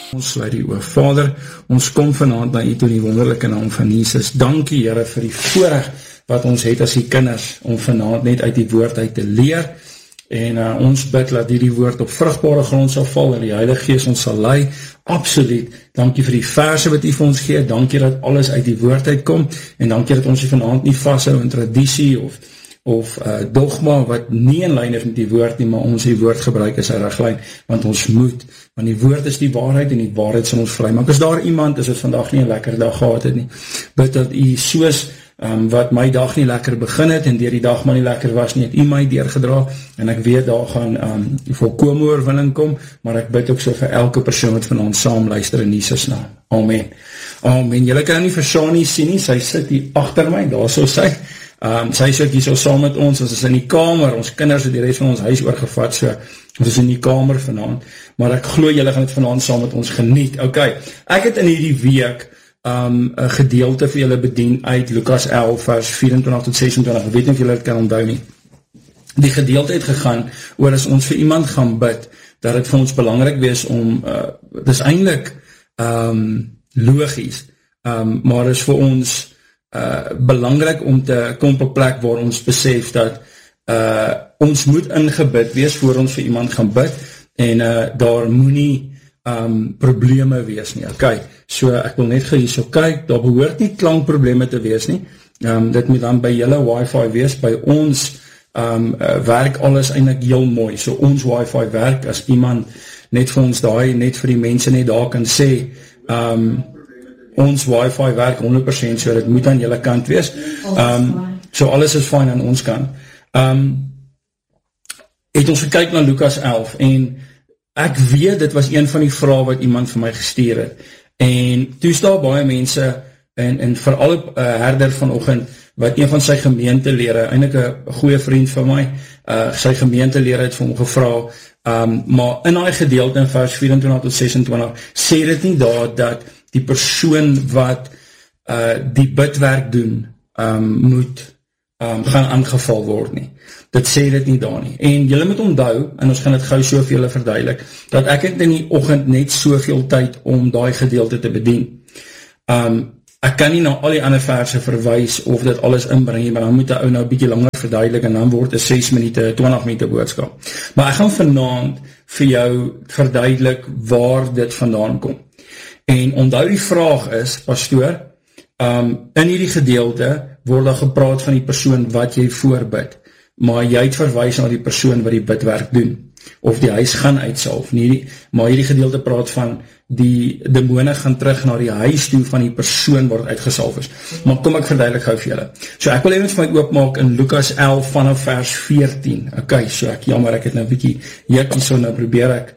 Ons sluit die oor. Vader, ons kom vanaand na U toe in die wonderlike naam van Jesus. Dankie, Here, vir die voorreg wat ons het as die kinders, om vanaand net uit die woord uit te leer, en ons bid dat hierdie woord op vrugbare grond sal val, en die Heilige Gees ons sal lei, absoluut. Dankie vir die verse wat U vir ons gee, dankie dat alles uit die woord uitkom, en dankie dat ons vanaand nie vasthou in tradisie, of dogma, wat nie in lyn is met die woord nie, maar ons die woord gebruik as 'n riglyn, want ons moet, want die woord is die waarheid, en die waarheid sal ons vry maak. As daar iemand is wat vandag nie 'n lekker dag gehad het nie, bid dat U soos wat my dag nie lekker begin het, en deur die dag maar nie lekker was nie, het U my deurgedra, en ek weet daar gaan volkome oorwinning kom, maar ek bid ook so vir elke persoon wat van ons saam luister in Jesus naam. Amen. Amen. Julle kan nie vir Shani sien nie, sy sit hier agter my, daar so sy. Sy sit hier so saam met ons is in die kamer, ons kinders het die rest van ons huis oorgevat, so ons is in die kamer vanaand, maar ek glo julle gaan het vanaand saam met ons geniet. Ok, ek het in hierdie week 'n gedeelte vir julle bedien uit Lukas 11 vers 24 tot 26, ek weet nie of julle dit kan onthou nie. Die gedeelte het gegaan oor as ons vir iemand gaan bid, dat het vir ons belangrik wees om, het is eintlik logies, maar is vir ons belangrik om te kom op 'n plek waar ons besef dat ons moet ingebid wees voor ons vir iemand gaan bid, en daar moenie probleme wees nie. Ok, so ek wil net hierso kyk, daar behoort nie klankprobleme te wees nie, dit moet dan by julle wifi wees, by ons werk alles eintlik heel mooi, so ons wifi werk, as iemand net vir ons daai, net vir die mense net daar kan sê, ons wifi werk 100%, so dit moet aan julle kant wees, so alles is fine aan ons kant. Het ons gekyk na Lukas 11, en ek weet, dit was een van die vrae wat iemand vir my gestuur het, en toe is daar baie mense, en vooral 'n herder vanoggend, wat een van sy gemeentelede, eintlik 'n goeie vriend van my, sy gemeentelede het vir hom gevra, maar in daai gedeelte in vers 24 tot 26, sê dit nie daar dat die persoon wat die bidwerk doen, moet gaan aangeval word nie. Dit sê dit nie daar nie. En julle moet onthou, en ons gaan dit gou so vir julle verduidelik, dat ek het in die oggend net soveel tyd om daai gedeelte te bedien. Ek kan nie na al die ander verse verwys, of dit alles inbring, maar dan moet 'n ou nou 'n bietjie langer verduidelik, en dan word 'n 6 minute, 20 minute boodskap. Maar ek gaan vanaand vir jou verduidelik waar dit vandaan kom. En onthou die vraag is, pastoor, in hierdie gedeelte word daar gepraat van die persoon wat jy voorbid, maar jy het verwys na die persoon wat die bidwerk doen, of die huis gaan uitsalf, maar hierdie gedeelte praat van die demone gaan terug na die huis toe van die persoon wat uitgesalf is. Maar kom ek verduidelik gou vir julle. So ek wil even vir my oopmaak in Lukas 11 vanaf vers 14. Ok, so ek het nou 'n bietjie jekkie, so nou probeer ek,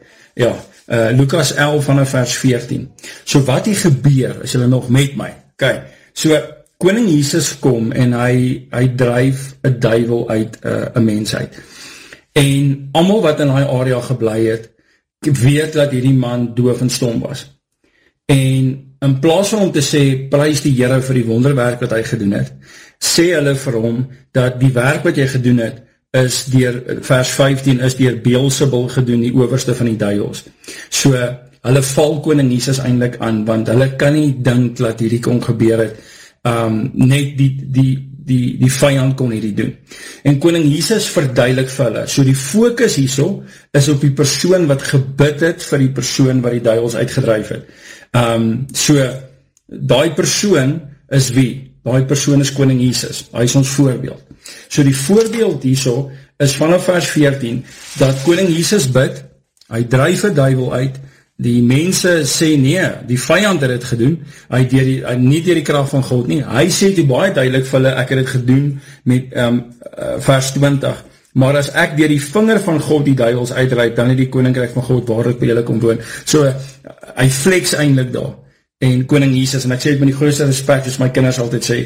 Lukas 11 vanaf vers 14. So wat hier gebeur, is julle nog met my? Ok, so koning Jesus kom, en hy dryf 'n duiwel uit 'n mens uit. En almal wat in daai area gebly het, weet dat hierdie man doof en stom was. En in plaas van om te sê, prys die Here vir die wonderwerk wat hy gedoen het, sê hulle vir hom, dat die werk wat jy gedoen het, is deur, vers 15, is deur Beelzebul gedoen, die owerste van die duiwels. So, hulle val koning Jesus eintlik aan, want hulle kan nie dink dat hierdie kon gebeur het, net die vyand kon hierdie doen. En koning Jesus verduidelik vir hulle, so die fokus hierso is op die persoon wat gebid het vir die persoon wat die duiwels uitgedryf het. So, daai persoon is wie? Daai persoon is koning Jesus, hy is ons voorbeeld. So die voorbeeld hierso is vanaf vers 14, dat koning Jesus bid, hy dryf 'n duiwel uit, die mense sê nee, die vyand het dit gedoen, hy nie deur die krag van God nie, hy sê dit baie duidelik vir hulle, ek het dit gedoen met vers 20, maar as ek deur die vinger van God die duiwels uitryp, dan het die koninkryk van God waarlik by julle kom woon. So, hy flex eintlik daar, en koning Jesus, en ek sê dit met die grootste respect, soos my kinders altyd sê,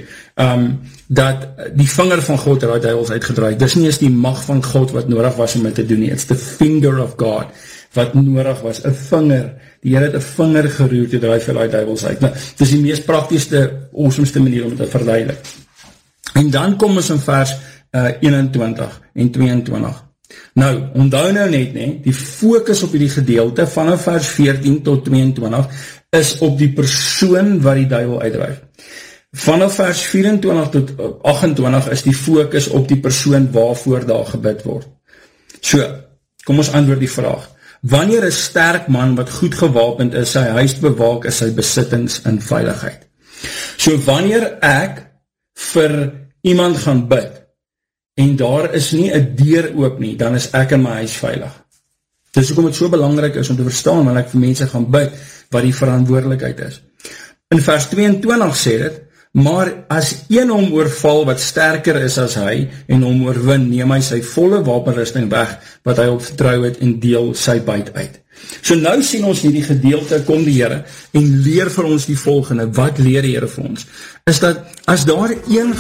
dat die vinger van God het die duiwels uitgedraai, dis nie eens die mag van God wat nodig was om dit te doen nie, it's the finger of God, wat nodig was, 'n vinger, die Here het 'n vinger geroer te draai vir die duiwels uit. Nou, dit is die mees praktiesste, awesomeste manier om dit te verduidelik. En dan kom ons in vers 21 en 22. Nou, onthou nou net, die fokus op die gedeelte vanaf vers 14 tot 22 is op die persoon wat die duiwel uitdryf. Vanaf vers 24 tot 28 is die fokus op die persoon waarvoor daar gebid word. So, kom ons antwoord die vraag. Wanneer 'n sterk man wat goed gewapend is, sy huis bewaak, is sy besittings in veiligheid. So wanneer ek vir iemand gaan bid, en daar is nie 'n deur oop nie, dan is ek in my huis veilig. Dis hoekom dit so belangrik is om te verstaan, wanneer ek vir mense gaan bid, wat die verantwoordelikheid is. In vers 22 sê dit, maar as een hom oorval wat sterker is as hy, en hom oorwin, neem hy sy volle wapenrusting weg, wat hy op vertrou het, en deel sy byt uit. So nou sien ons hierdie gedeelte, kom die Here, en leer vir ons die volgende. Wat leer die Here vir ons? Is dat, as daar een